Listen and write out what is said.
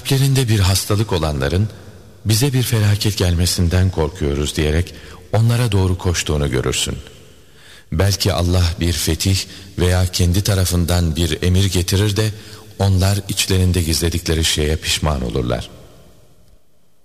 kalplerinde bir hastalık olanların bize bir felaket gelmesinden korkuyoruz diyerek onlara doğru koştuğunu görürsün. Belki Allah bir fetih veya kendi tarafından bir emir getirir de onlar içlerinde gizledikleri şeye pişman olurlar.